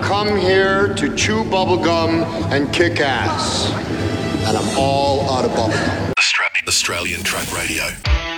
come here to chew bubblegum and kick ass. And I'm all out of bubblegum. Australian Truck Radio.